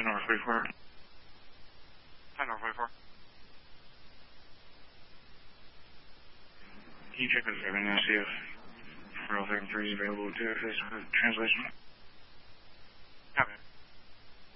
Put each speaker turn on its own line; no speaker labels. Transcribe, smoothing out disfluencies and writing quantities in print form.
number 44. Hi, number 44. Can you check this everything and see if 4033 is available to assist with translation?